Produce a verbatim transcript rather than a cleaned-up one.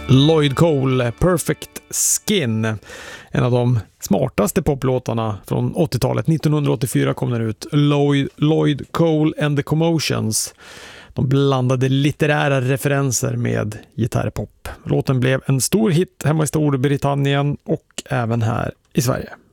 Lloyd Cole, Perfect Skin. En av de smartaste poplåtarna från åttiotalet. nittonhundraåttiofyra kom den ut. Lloyd, Lloyd Cole and the Commotions. De blandade litterära referenser med gitarrpop. Låten blev en stor hit hemma i Storbritannien och även här i Sverige.